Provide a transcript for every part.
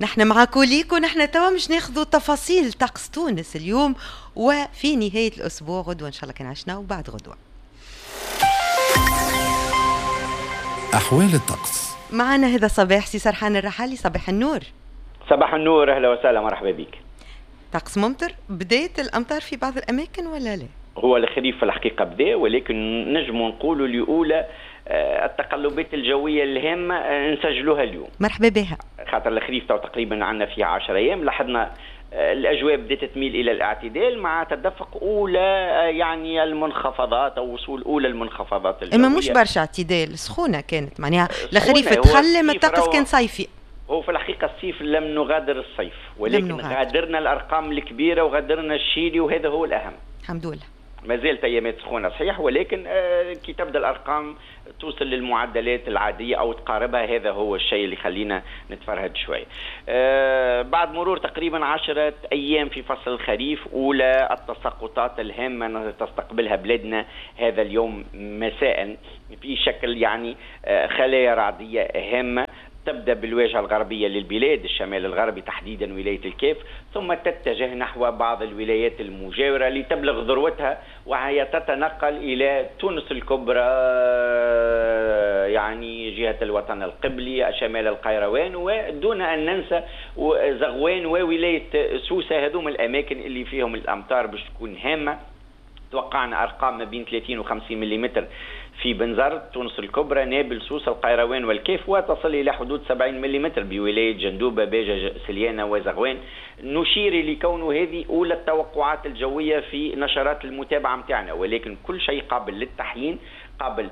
نحن معاكم ليكم. نحن توا مش ناخذوا تفاصيل طقس تونس اليوم وفي نهاية الأسبوع غدوة إن شاء الله كان عشنا وبعد غدوة. أحوال الطقس معنا هذا صباح سي سرحان الرحالي. صباح النور. صباح النور، أهلا وسهلا، مرحبا بك. طقس ممطر، بداية الأمطار في بعض الأماكن ولا لا؟ هو الخريف في الحقيقة بدأ، ولكن نجم نقولوا لأولى التقلبات الجوية الهامة نسجلوها اليوم. مرحبا بها. خاطر الخريف تقريبا عندنا فيها 10 أيام، لاحظنا الأجواء بدأت تميل إلى الاعتدال مع تدفق أولى يعني المنخفضات أو وصول أولى المنخفضات الجوية. إما مش برشا اعتدال، سخونة كانت معناها الخريف تخلم، الطقس كان صيفي. هو في الحقيقة الصيف لم نغادر الصيف، ولكن غادرنا الأرقام الكبيرة وغادرنا الشيلي، وهذا هو الأهم. الحمد لله. ما زالت أيامات سخونة صحيح، ولكن كي تبدأ الأرقام توصل للمعدلات العادية أو تقاربها، هذا هو الشيء اللي خلينا نتفرهد شوي. بعد مرور تقريبا 10 أيام في فصل الخريف، أولى التساقطات الهامة تستقبلها بلادنا هذا اليوم مساء في شكل يعني خلايا رعدية هامة تبدأ بالواجهة الغربية للبلاد، الشمال الغربي تحديدا ولاية الكاف، ثم تتجه نحو بعض الولايات المجاورة لتبلغ ذروتها وهي تتنقل إلى تونس الكبرى، يعني جهة الوطن القبلي، شمال القيروان، ودون أن ننسى زغوان وولاية سوسة. هذوم الأماكن اللي فيهم الأمطار باش تكون هامة. توقعنا أرقام ما بين 30 و 50 ملم في بنزرت، تونس الكبرى، نابل، سوسة، القيروان والكاف، وتصل إلى حدود 70 ملم بولاية جندوبة، باجة، سليانة وزغوان. نشير لكونه هذه أولى التوقعات الجوية في نشرات المتابعة متاعنا، ولكن كل شيء قابل للتحيين، قابل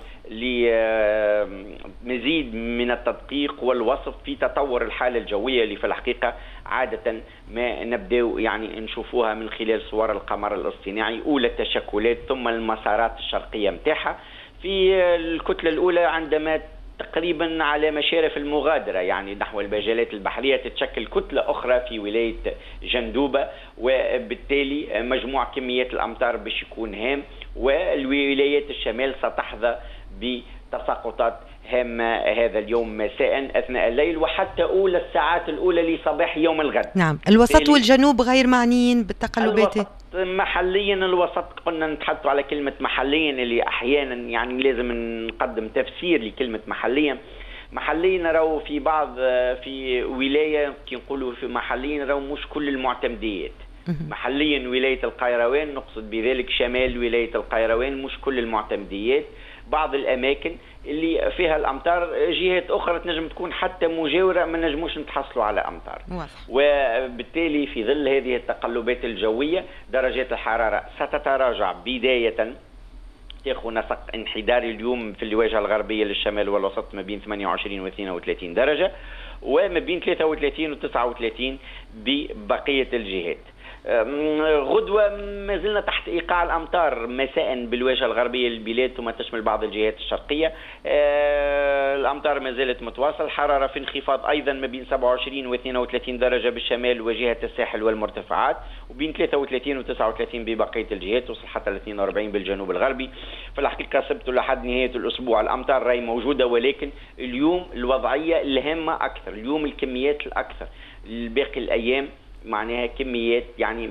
لمزيد من التدقيق والوصف في تطور الحالة الجوية اللي في الحقيقة عادة ما نبدأ يعني نشوفوها من خلال صور القمر الاصطناعي، أولى التشكلات ثم المسارات الشرقية متاعها. في الكتلة الأولى عندما تقريبا على مشارف المغادرة يعني نحو المجالات البحرية تتشكل كتلة أخرى في ولاية جندوبة، وبالتالي مجموع كميات الأمطار باش يكون هام، والولايات الشمال ستحظى بتساقطات هامة هذا اليوم مساء أثناء الليل وحتى أولى الساعات الأولى لصباح يوم الغد. نعم، الوسط والجنوب غير معنيين بالتقلبات. محليا الوسط قلنا نتحدثوا على كلمة محليا اللي أحيانا يعني لازم نقدم تفسير لكلمة محليا. محليا راهو في بعض في ولاية كي نقولوا في محليا راهو مش كل المعتمديات. محليا ولاية القيروان نقصد بذلك شمال ولاية القيروان مش كل المعتمديات، بعض الأماكن اللي فيها الأمطار، جهات أخرى تنجم تكون حتى مجاورة ما نجموش نتحصلوا على أمطار. وبالتالي في ظل هذه التقلبات الجوية درجات الحرارة ستتراجع بداية، تاخذ نسق انحداري اليوم في الواجهة الغربية للشمال والوسط ما بين 28 و 32 درجة، وما بين 33 و 39 ببقية الجهات. غدوة ما زلنا تحت إيقاع الأمطار مساء بالواجهة الغربية للبلاد ثم تشمل بعض الجهات الشرقية. الأمطار ما زالت متواصل، حرارة في انخفاض أيضا ما بين 27 و 32 درجة بالشمال وجهة الساحل والمرتفعات، وبين 33 و 39 ببقية الجهات، توصل حتى ل 42 بالجنوب الغربي. في الحقيقة سبت لحد نهاية الأسبوع الأمطار راهي موجودة، ولكن اليوم الوضعية الهامة أكثر، اليوم الكميات الأكثر. الباقي الأيام معناها كميات يعني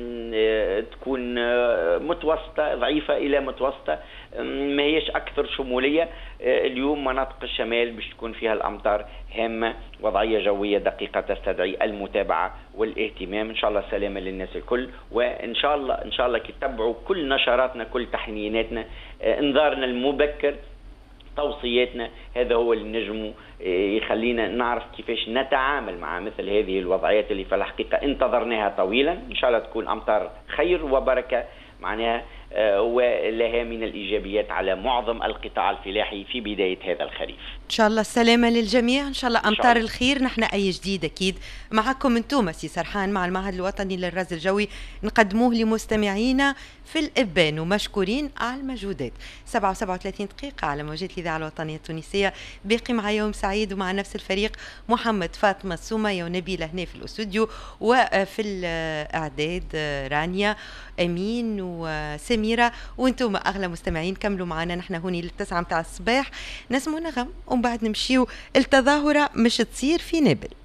تكون متوسطة ضعيفة إلى متوسطة، ما هيش أكثر شمولية. اليوم مناطق الشمال باش تكون فيها الأمطار هامة، وضعية جوية دقيقة تستدعي المتابعة والاهتمام. إن شاء الله سلامة للناس الكل، وإن شاء الله كي تتبعوا كل نشراتنا كل تحنيناتنا انذارنا المبكر توصياتنا، هذا هو اللي نجمه يخلينا نعرف كيفاش نتعامل مع مثل هذه الوضعيات اللي في الحقيقة انتظرناها طويلا. إن شاء الله تكون أمطار خير وبركة معناها ولها من الإيجابيات على معظم القطاع الفلاحي في بداية هذا الخريف. إن شاء الله السلامة للجميع، إن شاء الله أمطار الخير. نحن أي جديد أكيد معكم انتم سي سرحان مع المعهد الوطني للرصد الجوي نقدموه لمستمعينا في الإبان، ومشكورين على المجهودات. 37 دقيقة على موجات الإذاعة الوطنية التونسية. باقي مع يوم سعيد ومع نفس الفريق، محمد، فاطمة، سمية ونبيلة هنا في الاستوديو، وفي الإعداد رانيا، أمين وسميرة، وانتم أغلى مستمعين. كملوا معنا، نحن هوني للتسعة متاع الصباح نسمو نغم، ومن بعد نمشيو التظاهرة مش تصير في نابل.